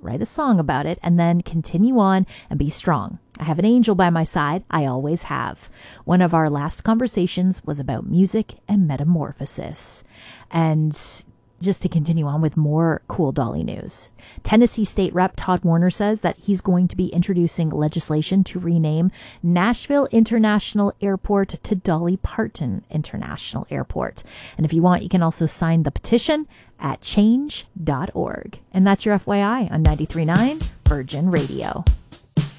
write a song about it, and then continue on and be strong. I have an angel by my side. I always have. One of our last conversations was about music and metamorphosis. And just to continue on with more cool Dolly news. Tennessee State Rep Todd Warner says that he's going to be introducing legislation to rename Nashville International Airport to Dolly Parton International Airport. And if you want, you can also sign the petition at change.org. And that's your FYI on 93.9 Virgin Radio.